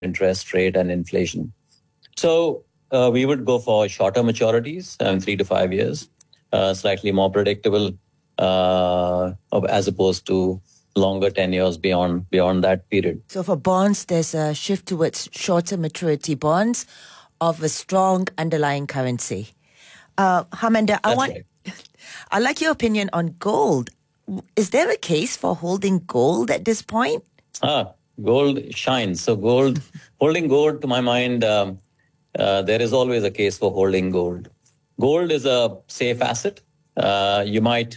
interest rate and inflation. So we would go for shorter maturities, 3 to 5 years, slightly more predictable as opposed to longer tenures beyond that period. So for bonds, there's a shift towards shorter maturity bonds of a strong underlying currency. Harminder, I'd like your opinion on gold. Is there a case for holding gold at this point? Gold shines. So holding gold, to my mind, there is always a case for holding gold. Gold is a safe asset. You might,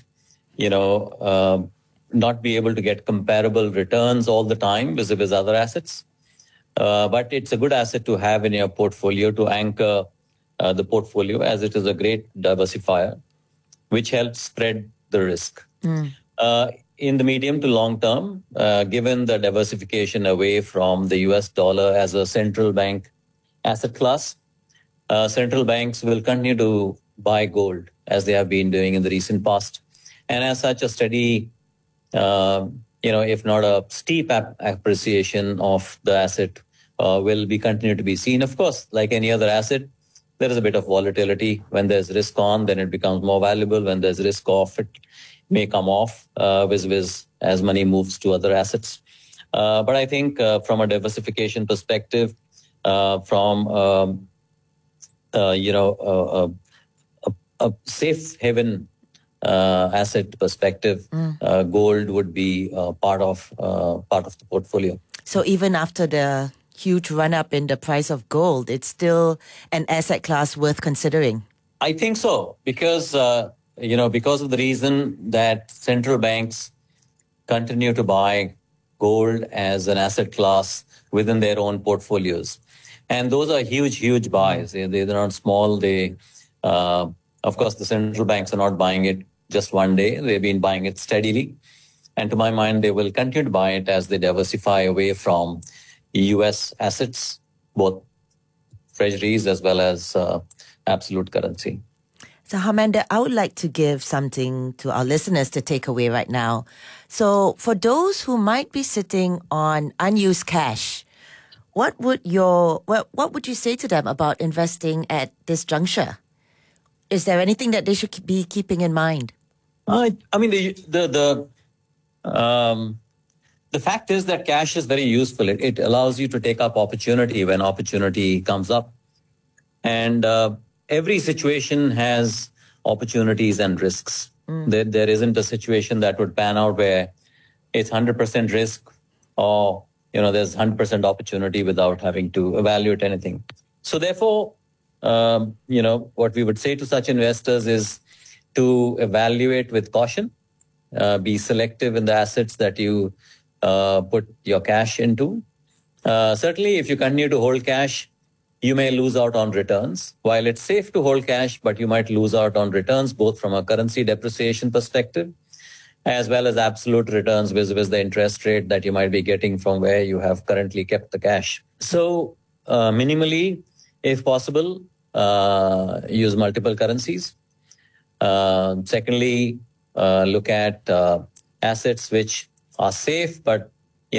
not be able to get comparable returns all the time with other assets. But it's a good asset to have in your portfolio to anchor the portfolio, as it is a great diversifier, which helps spread the risk. In the medium to long term, given the diversification away from the US dollar as a central bank asset class, central banks will continue to buy gold as they have been doing in the recent past. And as such, a steady, if not a steep appreciation of the asset will be continue to be seen. Of course, like any other asset, there is a bit of volatility. When there's risk on, then it becomes more valuable. When there's risk off, it may come off as money moves to other assets. But I think from a diversification perspective, from a safe haven asset perspective, gold would be part of the portfolio. So even after the huge run-up in the price of gold, it's still an asset class worth considering? I think so, because because of the reason that central banks continue to buy gold as an asset class within their own portfolios. And those are huge buys. They're not small. Of course, the central banks are not buying it just one day. They've been buying it steadily. And to my mind, they will continue to buy it as they diversify away from US assets, both treasuries as well as absolute currency. So, Harminder, I would like to give something to our listeners to take away right now. So, for those who might be sitting on unused cash, what would you say to them about investing at this juncture? Is there anything that they should be keeping in mind? I mean, the fact is that cash is very useful. It allows you to take up opportunity when opportunity comes up. And every situation has opportunities and risks. There isn't a situation that would pan out where it's 100% risk or, there's 100% opportunity without having to evaluate anything. So therefore, what we would say to such investors is to evaluate with caution, be selective in the assets that you put your cash into. Certainly, if you continue to hold cash, you may lose out on returns. While it's safe to hold cash, but you might lose out on returns, both from a currency depreciation perspective, as well as absolute returns with the interest rate that you might be getting from where you have currently kept the cash. So minimally, if possible, use multiple currencies. Secondly, look at assets which are safe, but we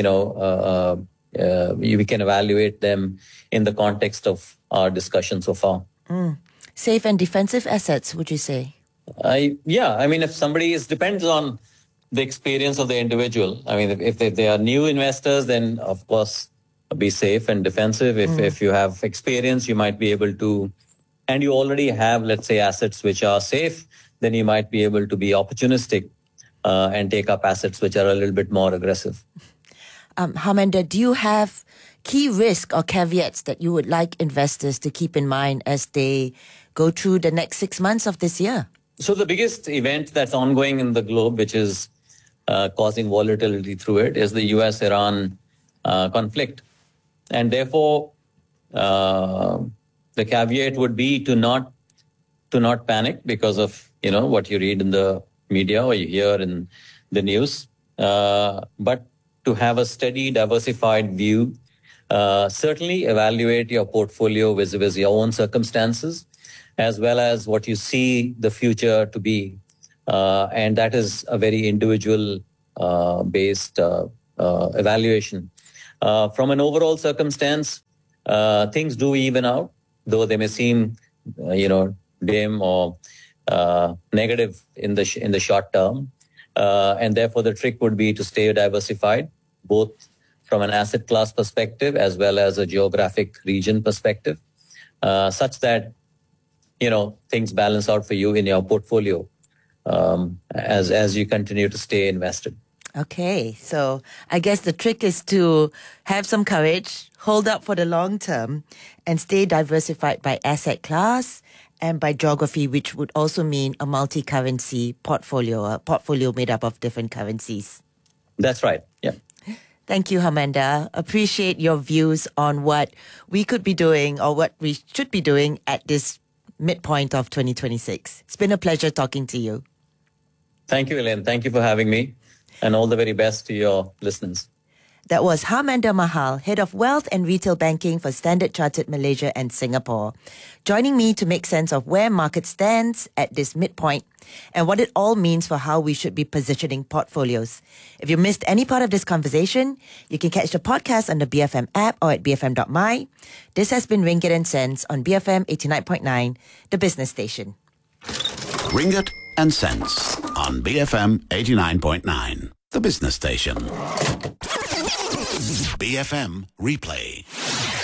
can evaluate them in the context of our discussion so far. Safe and defensive assets, would you say? If somebody depends on the experience of the individual. I mean, if they are new investors, then of course be safe and defensive. If you have experience, you might be able to, and you already have, let's say, assets which are safe, then you might be able to be opportunistic and take up assets which are a little bit more aggressive. Harminder, do you have key risk or caveats that you would like investors to keep in mind as they go through the next 6 months of this year? So the biggest event that's ongoing in the globe, which is causing volatility through it, is the US-Iran conflict. And therefore, the caveat would be to not panic because of, what you read in the media or you hear in the news, but to have a steady, diversified view. Certainly evaluate your portfolio with your own circumstances, as well as what you see the future to be. And that is a very individual based evaluation. From an overall circumstance, things do even out, though they may seem, dim or negative in the short term. And therefore, the trick would be to stay diversified, both from an asset class perspective as well as a geographic region perspective, such that, things balance out for you in your portfolio as you continue to stay invested. Okay, so I guess the trick is to have some courage, hold up for the long term, and stay diversified by asset class and by geography, which would also mean a multi-currency portfolio, a portfolio made up of different currencies. That's right, yeah. Thank you, Harminder. Appreciate your views on what we could be doing or what we should be doing at this midpoint of 2026. It's been a pleasure talking to you. Thank you, Elaine. Thank you for having me. And all the very best to your listeners. That was Harminder Mahal, Head of Wealth and Retail Banking for Standard Chartered Malaysia and Singapore, joining me to make sense of where market stands at this midpoint and what it all means for how we should be positioning portfolios. If you missed any part of this conversation, you can catch the podcast on the BFM app or at bfm.my. This has been Ringgit and Cents on BFM 89.9, the business station. Ringgit and Cents on BFM 89.9, the business station. BFM Replay.